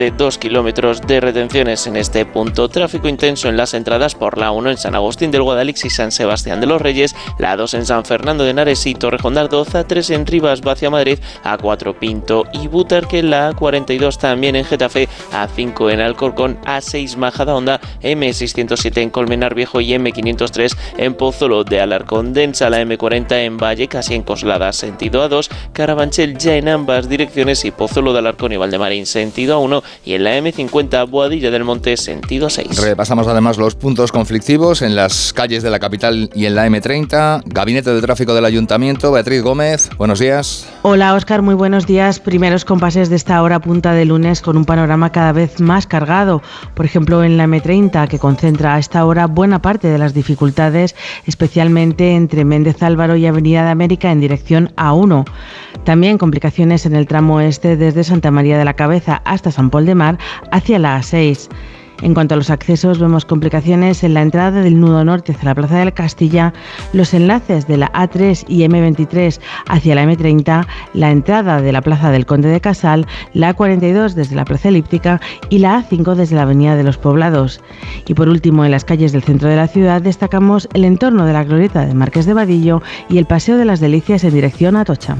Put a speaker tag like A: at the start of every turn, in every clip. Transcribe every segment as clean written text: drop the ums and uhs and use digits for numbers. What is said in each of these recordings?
A: de 2 kilómetros de retenciones en este punto. Tráfico intenso en las entradas por la 1 en San Agustín del Guadalix y San Sebastián de los Reyes, la 2 en San Fernando de Henares y Torrejón de Ardoz, A3 en Rivas hacia Madrid, A4 Pinto y Butarque, la A42 también en Getafe, A5 en Alcorcón, A6 Majadahonda, M607 en Colmenar Viejo y M503 en Pozuelo de Alarcón. Densa la M40 en Vallecas y en Coslada sentido A2, Carabanchel ya en ambas direcciones y Pozuelo de Alarcón y Valdemarín sentido A1 y en la M50 Boadilla del Monte sentido 6.
B: Repasamos además los puntos conflictivos en las calles de la capital y en la M30. Gabinete de Tráfico del Ayuntamiento, Beatriz Gómez, buenos días.
C: Hola Óscar, muy buenos días. Primeros compases de esta hora punta de lunes con un panorama cada vez más cargado. Por ejemplo, en la M30, que concentra a esta hora buena parte de las dificultades, especialmente entre Méndez Álvaro y Avenida de América en dirección A1. También complicaciones en el tramo este desde Santa María de la Cabeza hasta San Pol de Mar hacia la A6. En cuanto a los accesos, vemos complicaciones en la entrada del nudo norte hacia la Plaza del Castilla, los enlaces de la A3 y M23 hacia la M30, la entrada de la Plaza del Conde de Casal, la A42 desde la Plaza Elíptica y la A5 desde la Avenida de los Poblados. Y por último, en las calles del centro de la ciudad destacamos el entorno de la glorieta de Marqués de Vadillo y el Paseo de las Delicias en dirección a Atocha.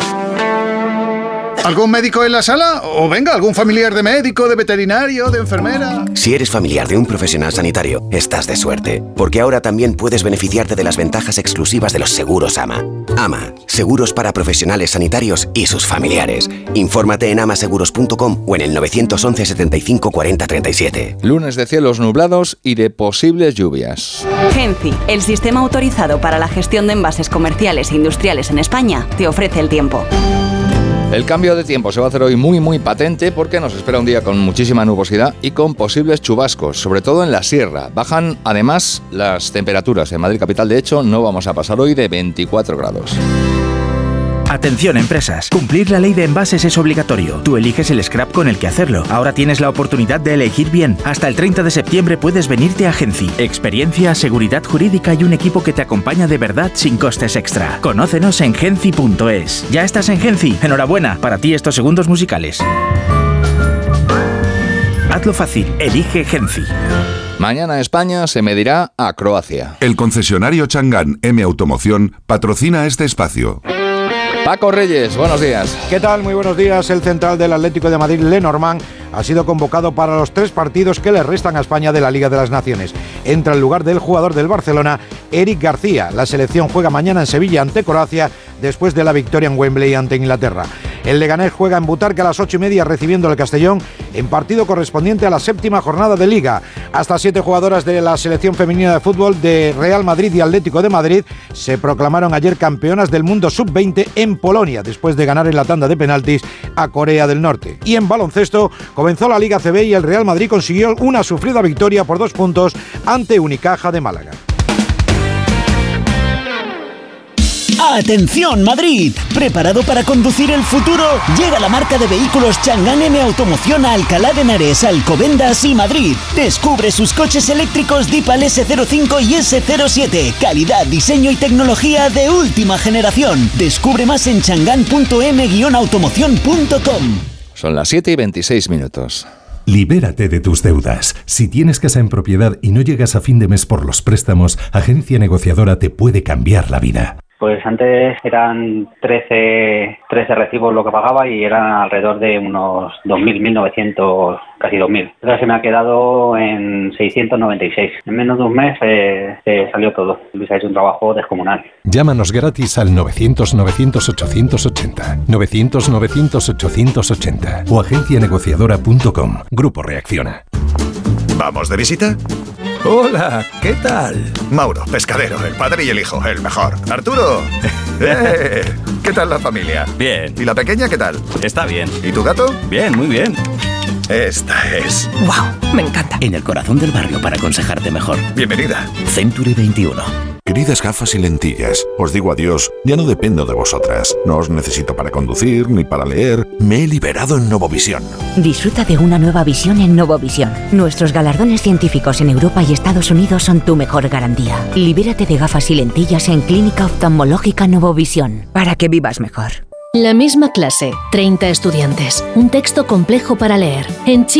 D: ¿Algún médico en la sala? O venga, algún familiar de médico, de veterinario, de enfermera.
E: Si eres familiar de un profesional sanitario, estás de suerte, porque ahora también puedes beneficiarte de las ventajas exclusivas de los seguros AMA. AMA, seguros para profesionales sanitarios y sus familiares. Infórmate en amaseguros.com o en el 911 75 40 37.
B: Lunes de cielos nublados y de posibles lluvias.
F: Genci, el sistema autorizado para la gestión de envases comerciales e industriales en España, te ofrece el tiempo.
B: El cambio de tiempo se va a hacer hoy muy patente porque nos espera un día con muchísima nubosidad y con posibles chubascos, sobre todo en la sierra. Bajan además las temperaturas. En Madrid capital, de hecho, no vamos a pasar hoy de 24 grados.
G: Atención empresas, cumplir la ley de envases es obligatorio. Tú eliges el scrap con el que hacerlo. Ahora tienes la oportunidad de elegir bien. Hasta el 30 de septiembre puedes venirte a Genci. Experiencia, seguridad jurídica y un equipo que te acompaña de verdad sin costes extra. Conócenos en genci.es. ¿Ya estás en Genci? Enhorabuena, para ti estos segundos musicales. Hazlo fácil, elige Genci.
B: Mañana España se medirá a Croacia.
H: El concesionario Chang'an M Automoción patrocina este espacio.
B: Paco Reyes, buenos días.
I: ¿Qué tal? Muy buenos días. El central del Atlético de Madrid, Lenormand, ha sido convocado para los 3 partidos que le restan a España de la Liga de las Naciones. Entra en lugar del jugador del Barcelona, Eric García. La selección juega mañana en Sevilla ante Croacia, después de la victoria en Wembley ante Inglaterra. El Leganés juega en Butarque a las 8:30 recibiendo al Castellón en partido correspondiente a la 7ª jornada de Liga. Hasta 7 jugadoras de la selección femenina de fútbol de Real Madrid y Atlético de Madrid se proclamaron ayer campeonas del mundo sub-20 en Polonia, después de ganar en la tanda de penaltis a Corea del Norte. Y en baloncesto comenzó la Liga CB y el Real Madrid consiguió una sufrida victoria por 2 puntos ante Unicaja de Málaga.
J: ¡Atención Madrid! ¿Preparado para conducir el futuro? Llega la marca de vehículos Chang'an M Automoción a Alcalá de Henares, Alcobendas y Madrid. Descubre sus coches eléctricos Deepal S05 y S07. Calidad, diseño y tecnología de última generación. Descubre más en chang'an.m-automoción.com.
B: Son las 7:26.
K: Libérate de tus deudas. Si tienes casa en propiedad y no llegas a fin de mes por los préstamos, Agencia Negociadora te puede cambiar la vida.
L: Pues antes eran 13 recibos lo que pagaba y eran alrededor de unos 2.000, 1.900, casi 2.000. Ahora se me ha quedado en 696. En menos de un mes se salió todo. Luis ha hecho un trabajo descomunal.
K: Llámanos gratis al 900-900-880, 900-900-880 o agencianegociadora.com. Grupo Reacciona.
H: ¿Vamos de visita?
M: Hola, ¿qué tal?
H: Mauro, pescadero, el padre y el hijo, el mejor. Arturo, ¿qué tal la familia?
M: Bien.
H: ¿Y la pequeña qué tal?
M: Está bien.
H: ¿Y tu gato?
M: Bien, muy bien.
H: Esta es.
N: ¡Wow! Me encanta.
J: En el corazón del barrio para aconsejarte mejor.
H: Bienvenida.
J: Century 21.
H: Queridas gafas y lentillas, os digo adiós, ya no dependo de vosotras. No os necesito para conducir ni para leer. Me he liberado en Novovisión.
O: Disfruta de una nueva visión en Novovisión. Nuestros galardones científicos en Europa y Estados Unidos son tu mejor garantía. Libérate de gafas y lentillas en Clínica Oftalmológica Novovisión, para que vivas mejor.
N: La misma clase, 30 estudiantes. Un texto complejo para leer. En China